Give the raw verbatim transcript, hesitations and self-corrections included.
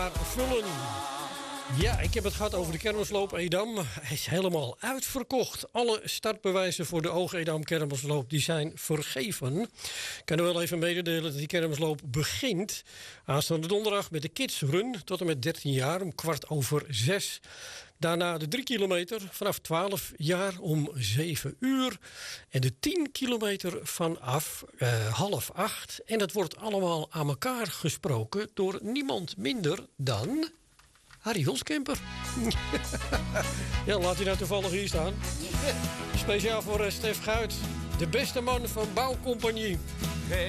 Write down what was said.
vullen. Ja, ik heb het gehad over de kermisloop Edam. Hij is helemaal uitverkocht. Alle startbewijzen voor de Oog Edam kermisloop die zijn vergeven. Ik kan u wel even mededelen dat die kermisloop begint aanstaande donderdag met de Kids Run tot en met dertien jaar om kwart over zes. Daarna de drie kilometer vanaf twaalf jaar om zeven uur. En de tien kilometer vanaf uh, half acht. En dat wordt allemaal aan elkaar gesproken door niemand minder dan Harry Hulskemper. Ja, laat hij nou toevallig hier staan. Speciaal voor uh, Stef Guit, de beste man van Bouwcompagnie.